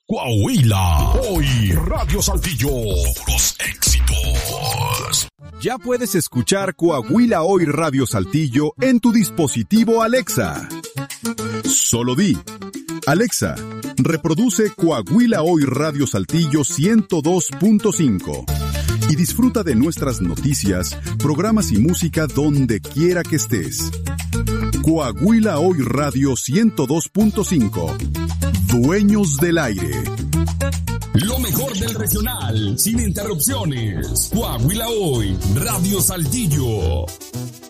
Coahuila, hoy Radio Saltillo, los éxitos. Ya puedes escuchar Coahuila Hoy Radio Saltillo en tu dispositivo Alexa. Solo di: Alexa, reproduce Coahuila Hoy Radio Saltillo 102.5 y disfruta de nuestras noticias, programas y música donde quiera que estés. Coahuila Hoy Radio 102.5. Dueños del aire. Lo mejor del regional, sin interrupciones. Coahuila Hoy, Radio Saltillo.